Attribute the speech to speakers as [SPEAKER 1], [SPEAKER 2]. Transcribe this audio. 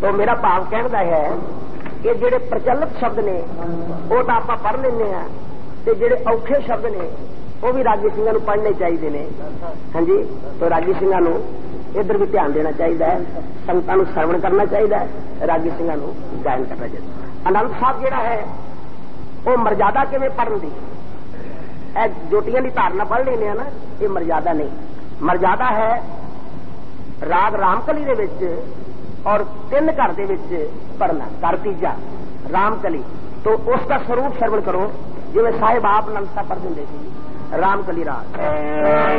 [SPEAKER 1] तो मेरा भाव कहने का है कि जेडे प्रचलित शब्द ने वो तो आप पढ़ लें, ते जेडे औखे शब्द ने वो भी रागी सिंह पढ़ने चाहिए ने। हाँ जी, तो रागी सिंह इधर भी ध्यान देना चाहिए, संगतां श्रवण करना चाहिए, रागी सिंह गायन करना चाहिए। आनंद साहब जेड़ा है वो मर्यादा किवें पढ़न दी, जोटियां की धारना पढ़ लेने ना, ये मर्यादा नहीं। मर्यादा है राग रामकली दे विच और 3 घर दे विच पढ़ना, घर तीजा रामकली, तो उसका स्वरूप श्रवण करो जिवें साहिब आप आनंद साहब पढ़ देंगे रामकली राग।